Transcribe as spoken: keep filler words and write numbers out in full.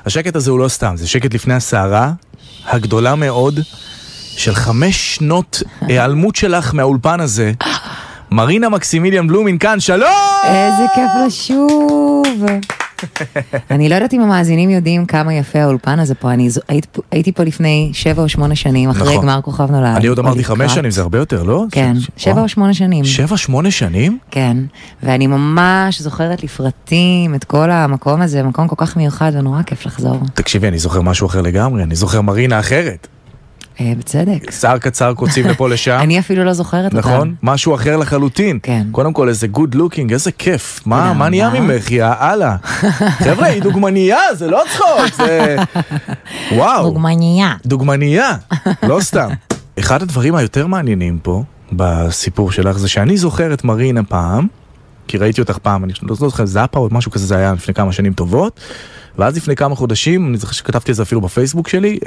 השקט הזה הוא לא סתם, זה שקט לפני הסערה הגדולה מאוד של חמש שנות העלמות שלך מהאולפן הזה. מרינה מקסימיליאן בלומין כאן, שלום! איזה כיף לשוב. אני לא יודעת אם המאזינים יודעים כמה יפה האולפן הזה פה. אני הייתי פה לפני שבע או שמונה שנים, אחרי גמר כוכב נולד. אני עוד אמרתי חמש שנים, זה הרבה יותר, לא? כן, שבע או שמונה שנים. שבע, שמונה שנים? כן, ואני ממש זוכרת לפרטים את כל המקום הזה, מקום כל כך מיוחד ונורא כיף לחזור. תקשיבי, אני זוכר משהו אחר לגמרי, אני זוכר מרינה אחרת. בצדק. שיער קצר קוצים לפה לשם. אני אפילו לא זוכרת אותם. נכון? משהו אחר לחלוטין. כן. קודם כל איזה good looking, איזה כיף. מה, מה נהיה ממך? יא אללה. חבר'ה, היא דוגמניה, זה לא צחוק, זה... וואו. דוגמניה. דוגמניה. לא סתם. אחד הדברים היותר מעניינים פה, בסיפור שלך, זה שאני זוכר את מרינה פעם, כי ראיתי אותך פעם, אני לא זוכר, זה הפעם, משהו כזה זה היה לפני כמה שנים טובות, ואז לפני כמה חודשים, אני זוכר שכתבתי את זה אפילו בפייסבוק שלי,